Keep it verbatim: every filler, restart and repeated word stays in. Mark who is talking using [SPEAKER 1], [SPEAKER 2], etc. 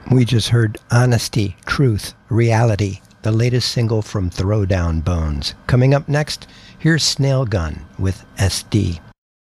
[SPEAKER 1] We just heard Honesty, Truth, Reality, the latest single from Throwdown Bones. Coming up next, here's Snail Gun with S D.